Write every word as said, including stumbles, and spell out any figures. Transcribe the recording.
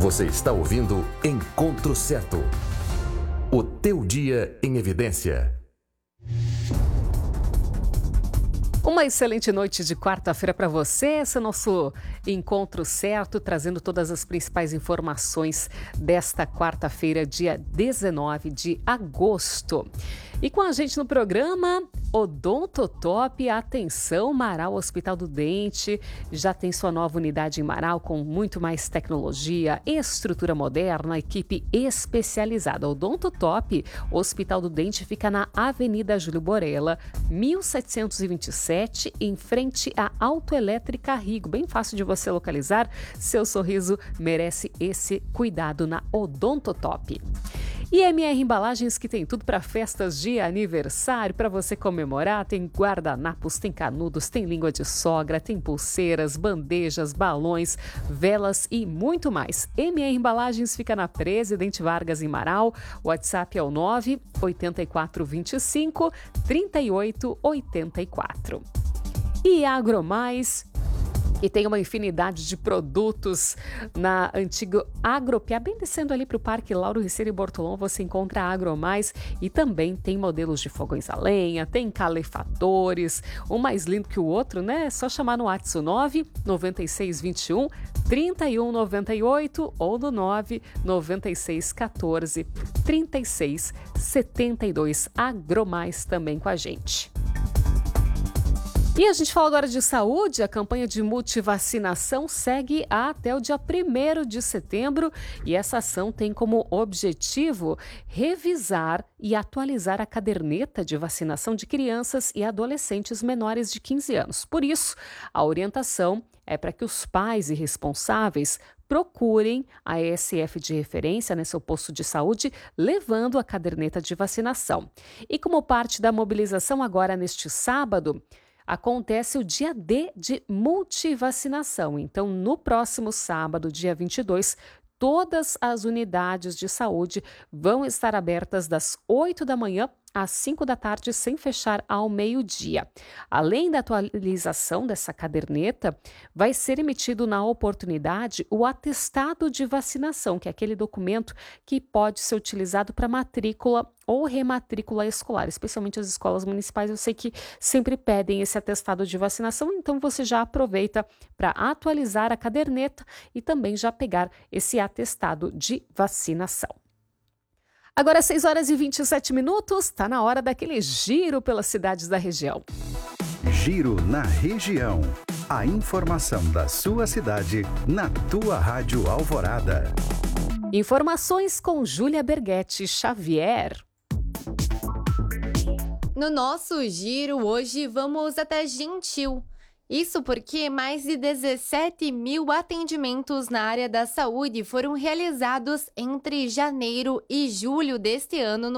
Você está ouvindo Encontro Certo. O teu dia em evidência. Uma excelente noite de quarta-feira para você. Esse é o nosso Encontro Certo, trazendo todas as principais informações desta quarta-feira, dia dezenove de agosto. E com a gente no programa, Odontotop, atenção, Marau Hospital do Dente, já tem sua nova unidade em Marau com muito mais tecnologia, estrutura moderna, equipe especializada. Odontotop, Hospital do Dente, fica na Avenida Júlio Borella, mil setecentos e vinte e sete, em frente à Autoelétrica Rigo. Bem fácil de você localizar, seu sorriso merece esse cuidado na Odontotop. E M R Embalagens, que tem tudo para festas de aniversário, para você comemorar, tem guardanapos, tem canudos, tem língua de sogra, tem pulseiras, bandejas, balões, velas e muito mais. M R Embalagens fica na Presidente Vargas, em Marau. O WhatsApp é o nove oito quatro dois cinco, três oito oito quatro. E Agromais, e tem uma infinidade de produtos na antiga Agropiá, bem descendo ali para o Parque Lauro Riceiro e Bortolão, você encontra a Agromais, e também tem modelos de fogões a lenha, tem calefatores, um mais lindo que o outro, né? É só chamar no WhatsApp nove nove seis dois um, três um nove oito ou no nove nove seis um quatro, três seis sete dois. Agromais também com a gente. E a gente fala agora de saúde. A campanha de multivacinação segue até o dia primeiro de setembro e essa ação tem como objetivo revisar e atualizar a caderneta de vacinação de crianças e adolescentes menores de quinze anos. Por isso, a orientação é para que os pais e responsáveis procurem a E S F de referência, né, seu posto de saúde, levando a caderneta de vacinação. E como parte da mobilização agora neste sábado, acontece o dia D de multivacinação. Então, no próximo sábado, dia vinte e dois, todas as unidades de saúde vão estar abertas das oito da manhã às cinco da tarde, sem fechar ao meio-dia. Além da atualização dessa caderneta, vai ser emitido na oportunidade o atestado de vacinação, que é aquele documento que pode ser utilizado para matrícula ou rematrícula escolar, especialmente as escolas municipais. Eu sei que sempre pedem esse atestado de vacinação, então você já aproveita para atualizar a caderneta e também já pegar esse atestado de vacinação. Agora, seis horas e vinte e sete minutos, está na hora daquele giro pelas cidades da região. Giro na região. A informação da sua cidade na tua Rádio Alvorada. Informações com Júlia Berghetti Xavier. No nosso giro hoje vamos até Gentil. Isso porque mais de dezessete mil atendimentos na área da saúde foram realizados entre janeiro e julho deste ano no